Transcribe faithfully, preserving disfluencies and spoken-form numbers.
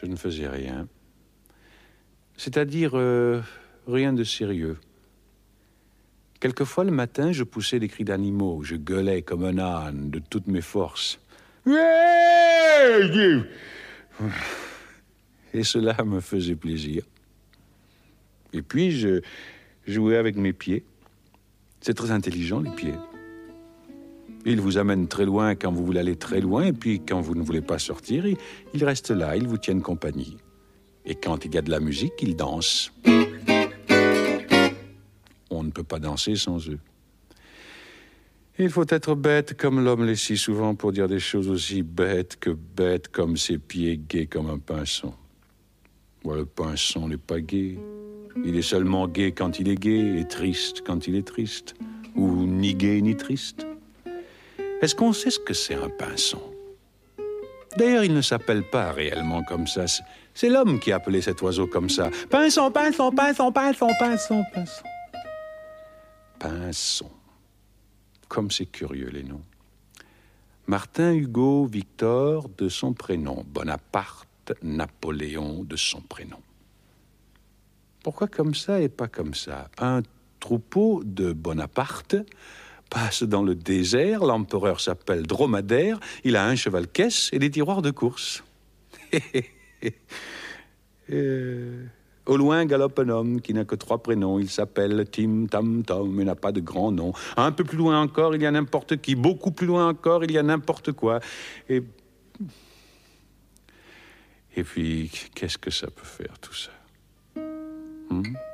je ne faisais rien. C'est-à-dire euh, rien de sérieux. Quelquefois, le matin, je poussais des cris d'animaux. Je gueulais comme un âne de toutes mes forces. Et cela me faisait plaisir. Et puis, je jouais avec mes pieds. C'est très intelligent, les pieds. Ils vous amènent très loin quand vous voulez aller très loin, et puis quand vous ne voulez pas sortir, ils, ils restent là, ils vous tiennent compagnie. Et quand il y a de la musique, ils dansent. On ne peut pas danser sans eux. Il faut être bête comme l'homme l'est si souvent pour dire des choses aussi bêtes que bêtes, comme ses pieds gais comme un pinson. Bon, le pinson n'est pas gai. Il est seulement gai quand il est gai et triste quand il est triste. Ou ni gai ni triste. Est-ce qu'on sait ce que c'est un pinson? D'ailleurs, il ne s'appelle pas réellement comme ça. C'est l'homme qui a appelé cet oiseau comme ça. Pinson, pinson, pinson, pinson, pinson, pinson. Pinson. Comme c'est curieux, les noms. Martin, Hugo, Victor, de son prénom. Bonaparte, Napoléon, de son prénom. Pourquoi comme ça et pas comme ça? Un troupeau de Bonaparte passe dans le désert, l'empereur s'appelle Dromadaire, il a un cheval-caisse et des tiroirs de course. euh, au loin galope un homme qui n'a que trois prénoms, il s'appelle Tim Tam Tom et n'a pas de grand nom. Un peu plus loin encore, il y a n'importe qui, beaucoup plus loin encore, il y a n'importe quoi. Et, et puis, qu'est-ce que ça peut faire tout ça? Hmm?